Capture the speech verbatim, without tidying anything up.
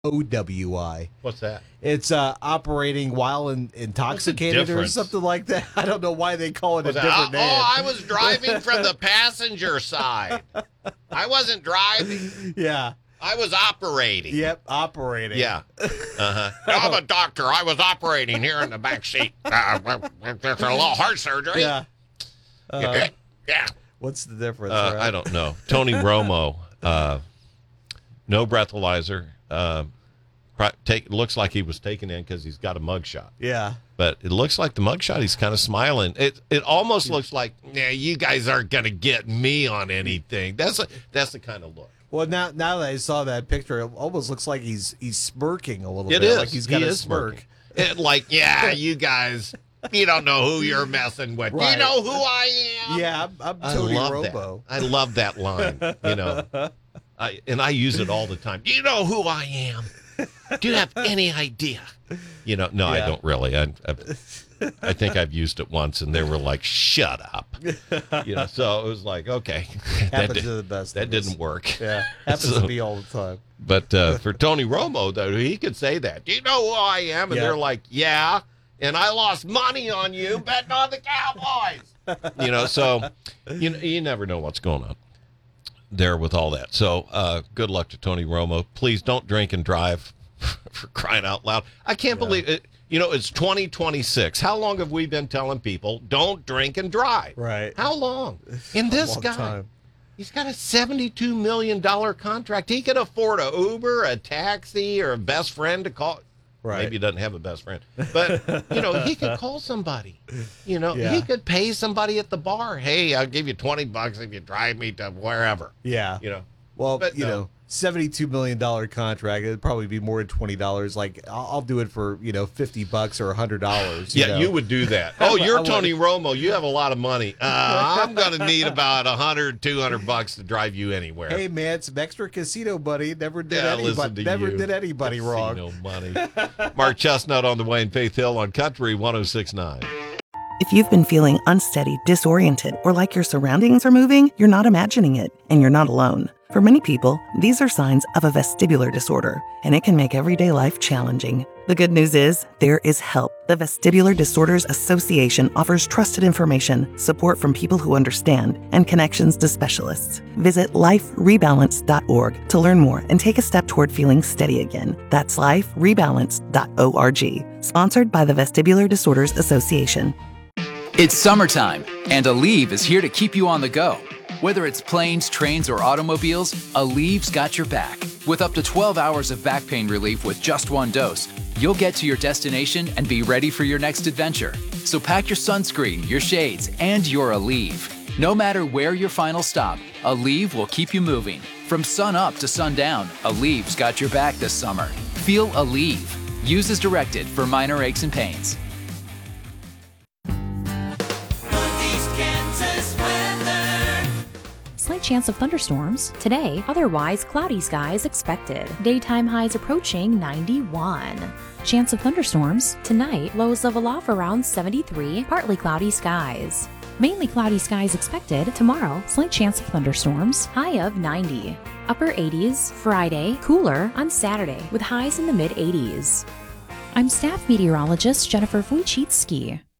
O W I. What's that? It's uh, operating while in, intoxicated or something like that. I don't know why they call it Was a that, different oh, name. Oh, I was driving from the passenger side. I wasn't driving. Yeah. I was operating. Yep, operating. Yeah. Uh-huh. I'm a doctor. I was operating here in the back seat. Uh, there's a little heart surgery. Yeah. Uh, yeah. What's the difference? Uh, right? I don't know. Tony Romo, uh, no breathalyzer. Uh, take looks like he was taken in because he's got a mugshot. Yeah. But it looks like the mugshot, he's kind of smiling. It it almost looks like, yeah, you guys aren't going to get me on anything. That's a, that's the kind of look. Well, now now that I saw that picture, it almost looks like he's he's smirking a little It bit. is. Like he's got he a is smirk. It, like, yeah, you guys, you don't know who you're messing with. Right. You know who I am? Yeah, I'm, I'm I Tony love Romo. that. I love that line, you know. I, and I use it all the time. Do you know who I am? Do you have any idea? You know, no, Yeah. I don't really. I, I, I think I've used it once, and they were like, "Shut up." You know, so it was like, okay, that, Happens did, to the best. that of us. didn't work. Yeah, happens So- to me all the time. But uh, for Tony Romo, though, he could say that. Do you know who I am? And Yeah. they're like, yeah. And I lost money on you betting on the Cowboys. You know, so you you never know what's going on there with all that. So uh, good luck to Tony Romo. Please don't drink and drive, for crying out loud. I can't Yeah. believe it. You know, it's twenty twenty-six. How long have we been telling people don't drink and drive? Right. How long? And A this long guy, time. he's got a seventy-two million dollars contract. He could afford a Uber, a taxi, or a best friend to call. Right. Maybe he doesn't have a best friend. But, you know, he could call somebody. You know, Yeah. he could pay somebody at the bar. Hey, I'll give you twenty bucks if you drive me to wherever. Yeah. You know. Well, But you no. know, seventy-two million dollars contract. It'd probably be more than twenty dollars. Like, I'll, I'll do it for, you know, fifty bucks or one hundred dollars. You Yeah, know? you would do that. Oh, I you're would. Tony Romo. You have a lot of money. Uh, I'm going to need about one hundred, two hundred bucks to drive you anywhere. Hey, man, some extra casino money. Never did Yeah, listen anybody, to never you. did anybody wrong. Casino money. Mark Chestnut on the way in Faith Hill on Country one oh six point nine. If you've been feeling unsteady, disoriented, or like your surroundings are moving, you're not imagining it, and you're not alone. For many people, these are signs of a vestibular disorder, and it can make everyday life challenging. The good news is, there is help. The Vestibular Disorders Association offers trusted information, support from people who understand, and connections to specialists. Visit life rebalance dot org to learn more and take a step toward feeling steady again. That's life rebalance dot org. Sponsored by the Vestibular Disorders Association. It's summertime, and Aleve is here to keep you on the go. Whether it's planes, trains, or automobiles, Aleve's got your back. With up to twelve hours of back pain relief with just one dose, you'll get to your destination and be ready for your next adventure. So pack your sunscreen, your shades, and your Aleve. No matter where your final stop, Aleve will keep you moving. From sun up to sundown, Aleve's got your back this summer. Feel Aleve. Use as directed for minor aches and pains. Slight chance of thunderstorms. Today, otherwise cloudy skies expected. Daytime highs approaching ninety-one. Chance of thunderstorms. Tonight, lows level off around seventy-three, partly cloudy skies. Mainly cloudy skies expected. Tomorrow, slight chance of thunderstorms. High of ninety. Upper eighties. Friday, cooler on Saturday with highs in the mid eighties. I'm staff meteorologist Jennifer Wojcicki.